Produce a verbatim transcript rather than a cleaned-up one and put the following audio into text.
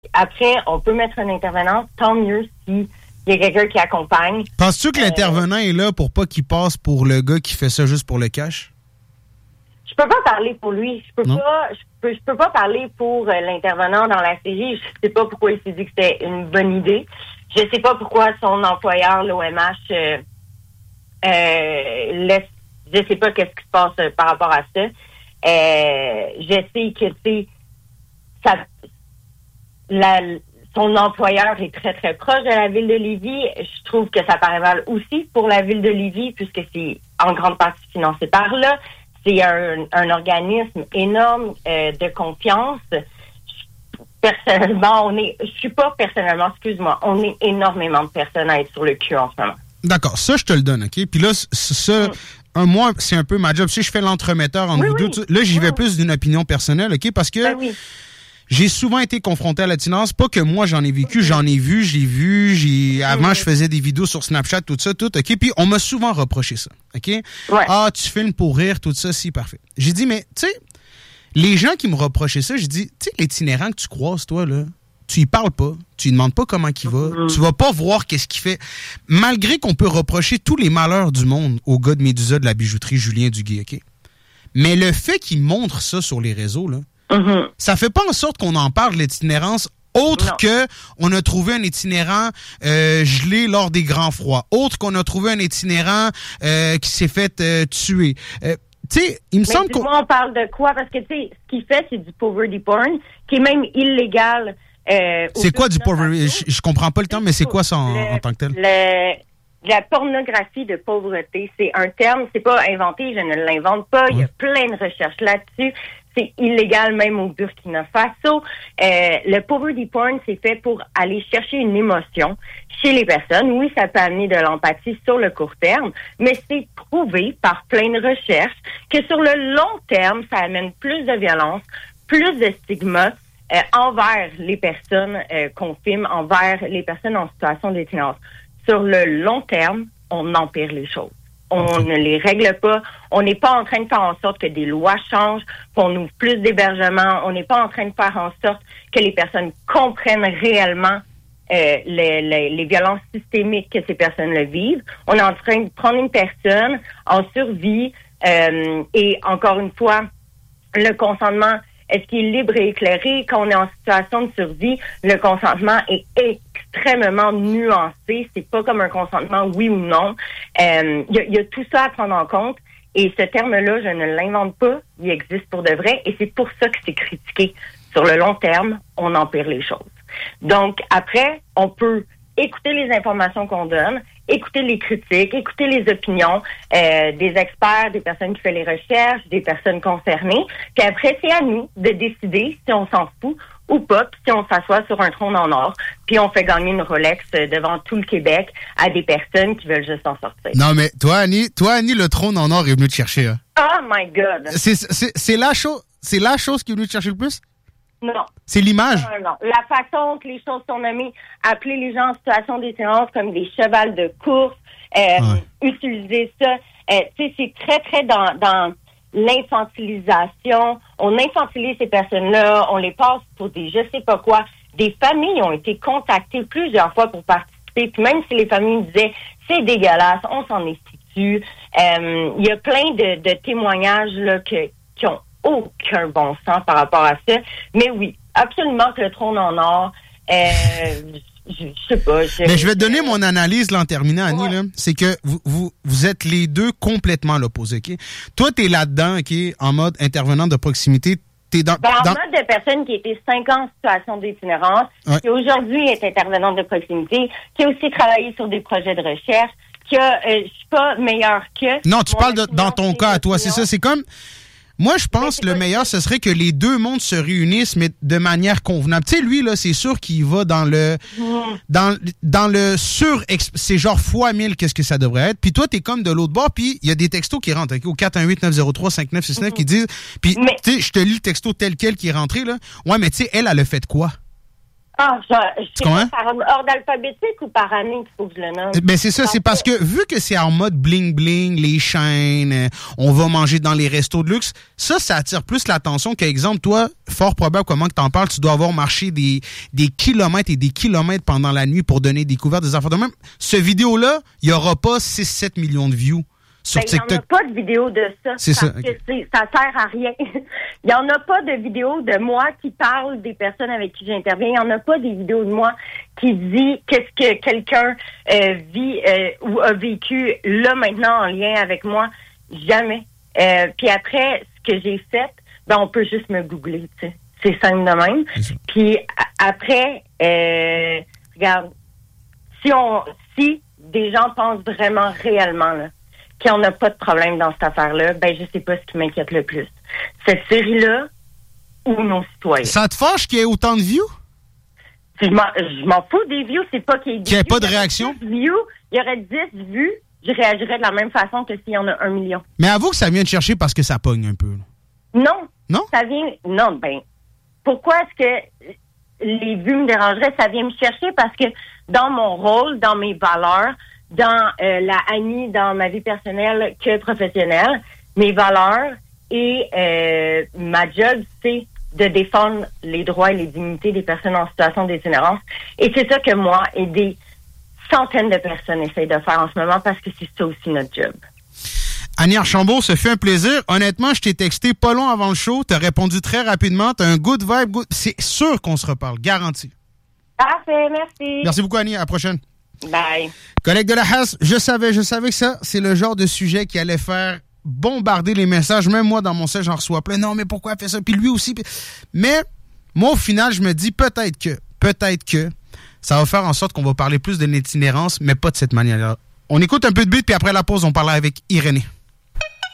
après, on peut mettre un intervenant, tant mieux si il y a quelqu'un qui accompagne. Penses-tu que euh, l'intervenant est là pour pas qu'il passe pour le gars qui fait ça juste pour le cash? Je peux pas parler pour lui. Je peux non. pas je peux, je peux pas parler pour euh, l'intervenant dans la série. Je sais pas pourquoi il s'est dit que c'était une bonne idée. Je sais pas pourquoi son employeur, l'O M H, euh, euh, laisse. Je sais pas qu'est-ce qui se passe euh, par rapport à ça. Euh, je sais que, tu sais, ça, la, son employeur est très, très proche de la ville de Lévis. Je trouve que ça paraît mal aussi pour la ville de Lévis, puisque c'est en grande partie financé par là. C'est un, un organisme énorme euh, de confiance. Personnellement, on est, je suis pas personnellement, excuse-moi, on est énormément de personnes à être sur le cul en ce moment. D'accord, ça, je te le donne, OK? Puis là, ça, mm. un, moi, c'est un peu ma job. Tu sais, je fais l'entremetteur entre oui, vous oui. deux. Là, j'y vais oui. plus d'une opinion personnelle, OK? Parce que ben oui. j'ai souvent été confronté à la tinence. Pas que moi, j'en ai vécu, j'en ai vu, j'ai vu. j'ai Avant, mm. je faisais des vidéos sur Snapchat, tout ça, tout, OK? Puis on m'a souvent reproché ça, OK? Ouais. Ah, tu filmes pour rire, tout ça, si, parfait. J'ai dit, mais, tu sais, les gens qui me reprochaient ça, j'ai dit, tu sais, l'itinérant que tu croises, toi, là, tu y parles pas, tu lui demandes pas comment il va, mm-hmm. tu vas pas voir qu'est-ce qu'il fait. Malgré qu'on peut reprocher tous les malheurs du monde au gars de Médusa de la bijouterie Julien Duguay, OK? Mais le fait qu'il montre ça sur les réseaux, là, mm-hmm. ça fait pas en sorte qu'on en parle de l'itinérance autre non. que on a trouvé un itinérant euh, gelé lors des grands froids, autre qu'on a trouvé un itinérant euh, qui s'est fait euh, tuer. Euh, Tu sais, il me mais semble qu'on... on parle de quoi? Parce que, tu sais, ce qu'il fait, c'est du poverty porn, qui est même illégal. Euh, c'est quoi du poverty? Je, je comprends pas le terme, mais c'est quoi ça en, le, en tant que tel? Le, la pornographie de pauvreté, c'est un terme, c'est pas inventé, je ne l'invente pas. Ouais. Il y a plein de recherches là-dessus. C'est illégal même au Burkina Faso. Euh, le poverty porn, c'est fait pour aller chercher une émotion chez les personnes. Oui, ça peut amener de l'empathie sur le court terme, mais c'est prouvé par plein de recherches que sur le long terme, ça amène plus de violence, plus de stigma euh, envers les personnes euh, qu'on filme, envers les personnes en situation d'itinérance. Sur le long terme, on empire les choses. On ne les règle pas. On n'est pas en train de faire en sorte que des lois changent, qu'on ouvre plus d'hébergements. On n'est pas en train de faire en sorte que les personnes comprennent réellement euh, les, les, les violences systémiques que ces personnes-là vivent. On est en train de prendre une personne en survie euh, et, encore une fois, le consentement, est-ce qu'il est libre et éclairé? Quand on est en situation de survie, le consentement est extrêmement nuancé. C'est pas comme un consentement oui ou non. Euh, il y a, y a tout ça à prendre en compte. Et ce terme-là, je ne l'invente pas. Il existe pour de vrai. Et c'est pour ça que c'est critiqué. Sur le long terme, on empire les choses. Donc, après, on peut écouter les informations qu'on donne, écouter les critiques, écouter les opinions euh, des experts, des personnes qui font les recherches, des personnes concernées. Puis après, c'est à nous de décider si on s'en fout ou pas, puis si on s'assoit sur un trône en or, puis on fait gagner une Rolex devant tout le Québec à des personnes qui veulent juste en sortir. Non, mais toi, Annie, toi, Annie, le trône en or est venu te chercher. Hein. Oh my God! C'est, c'est, c'est, la chose, c'est la chose qui est venue te chercher le plus? Non. C'est l'image? Non, non. La façon que les choses sont nommées, appeler les gens en situation d'itinérance comme des chevals de course, euh, ouais. utiliser ça, euh, tu sais, c'est très, très dans, dans l'infantilisation. On infantilise ces personnes-là, on les passe pour des je sais pas quoi. Des familles ont été contactées plusieurs fois pour participer, puis même si les familles disaient c'est dégueulasse, on s'en est foutu. Euh, il y a plein de, de témoignages là que, qui ont aucun bon sens par rapport à ça. Mais oui, absolument que le trône en or, euh, je, je sais pas. Je, Mais je vais te donner mon analyse là, en terminant, Annie. Ouais. Là, c'est que vous, vous, vous êtes les deux complètement l'opposé. Okay? Toi, t'es là-dedans, okay, en mode intervenant de proximité. T'es dans, ben, en dans... mode de personne qui était cinq ans en situation d'itinérance, ouais. qui aujourd'hui est intervenante de proximité, qui a aussi travaillé sur des projets de recherche, qui a, euh, je suis pas meilleure que... Non, tu parles de, dans ton cas à toi, c'est ça. C'est comme... Moi, je pense que le meilleur, ce serait que les deux mondes se réunissent, mais de manière convenable. Tu sais, lui, là, c'est sûr qu'il va dans le... Mmh. Dans, dans le sur... C'est genre fois mille, qu'est-ce que ça devrait être. Puis toi, t'es comme de l'autre bord, puis il y a des textos qui rentrent, okay, au quatre un huit neuf zéro trois cinq neuf six neuf mmh. qui disent... Puis, mais... tu sais, je te lis le texto tel quel qui est rentré, là. Ouais, mais tu sais, elle, elle a fait quoi? Ah, je, je sais pas, par ordre alphabétique ou par année qu'il faut que je le nomme? Ben c'est ça, c'est parce que vu que c'est en mode bling-bling, les chaînes, euh, on va manger dans les restos de luxe, ça, ça attire plus l'attention qu'exemple, toi, fort probable comment que t'en parles, tu dois avoir marché des, des kilomètres et des kilomètres pendant la nuit pour donner des couvertes des affaires de même. Ce vidéo-là, il n'y aura pas six sept millions de views. Sur ben, il n'y en a pas de vidéo de ça. C'est ça. Parce que c'est, ça sert à rien. Il n'y en a pas de vidéo de moi qui parle des personnes avec qui j'interviens. Il n'y en a pas des vidéos de moi qui dit qu'est-ce que quelqu'un euh, vit euh, ou a vécu là maintenant en lien avec moi. Jamais. Euh, puis après, ce que j'ai fait, ben on peut juste me googler, tu sais. C'est simple de même. Puis a- après, euh, regarde, si on, si des gens pensent vraiment réellement là, qu'on n'a pas de problème dans cette affaire-là, ben je sais pas ce qui m'inquiète le plus. Cette série-là ou nos citoyens. Ça te fâche qu'il y ait autant de views? Je m'en, je m'en fous des views, c'est pas qu'il y ait des Qu'il n'y ait views. pas de réaction? dix views, il y aurait dix vues, je réagirais de la même façon que s'il y en a un million. Mais avoue que ça vient te chercher parce que ça pogne un peu. Là. Non. Non? Ça vient... Non, ben... Pourquoi est-ce que les vues me dérangeraient? Ça vient me chercher parce que dans mon rôle, dans mes valeurs, dans euh, la Annie, dans ma vie personnelle que professionnelle, mes valeurs et euh, ma job, c'est de défendre les droits et les dignités des personnes en situation d'itinérance. Et c'est ça que moi et des centaines de personnes essayent de faire en ce moment parce que c'est ça aussi notre job. Annie Archambault, ça fait un plaisir. Honnêtement, je t'ai texté pas long avant le show. T'as répondu très rapidement. T'as un good vibe. Good... C'est sûr qu'on se reparle. Garanti. Parfait, merci. Merci beaucoup, Annie. À la prochaine. Bye. Collègue de la Hasse, je savais, je savais que ça, c'est le genre de sujet qui allait faire bombarder les messages. Même moi, dans mon sel, j'en reçois plein. Non, mais pourquoi elle fait ça? Puis lui aussi. Puis... Mais moi, au final, je me dis peut-être que, peut-être que ça va faire en sorte qu'on va parler plus de l'itinérance, mais pas de cette manière-là. On écoute un peu de beat, puis après la pause, on parlera avec Irénée.